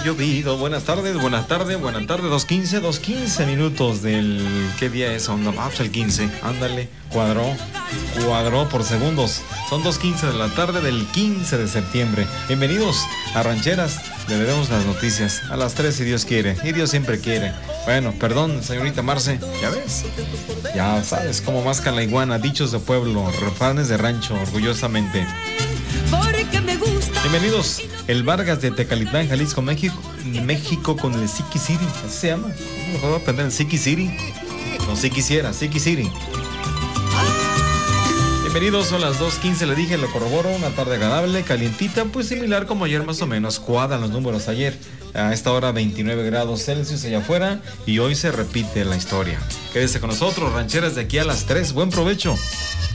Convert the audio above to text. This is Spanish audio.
llovido. Buenas tardes, 2:15 minutos del... ¿Qué día es? Onda, pues el 15, ándale, cuadró por segundos. Son 2:15 de la tarde del 15 de septiembre. Bienvenidos a Rancheras. Le veremos las noticias a las 3 si Dios quiere, y Dios siempre quiere. Bueno, perdón, señorita Marce, ya ves. Ya sabes cómo masca la iguana, dichos de pueblo, refranes de rancho, orgullosamente. Bienvenidos, el Vargas de Tecalitlán, Jalisco, México con el Siki City, así se llama. Mejor voy a aprender el Siki City. No, si quisiera, Siki City. Bienvenidos, son las 2:15, le dije, lo corroboro, una tarde agradable, calientita, pues similar como ayer más o menos, cuadran los números ayer. A esta hora 29 grados Celsius allá afuera y hoy se repite la historia. Quédese con nosotros, rancheras, de aquí a las 3, buen provecho.